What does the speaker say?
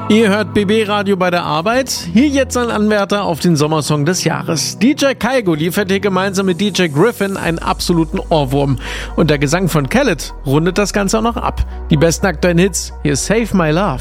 Ihr hört BB Radio bei der Arbeit. Hier jetzt ein Anwärter auf den Sommersong des Jahres. DJ Kaigo liefert hier gemeinsam mit DJ Griffin einen absoluten Ohrwurm. Und der Gesang von Khaled rundet das Ganze auch noch ab. Die besten aktuellen Hits, hier ist Save My Love.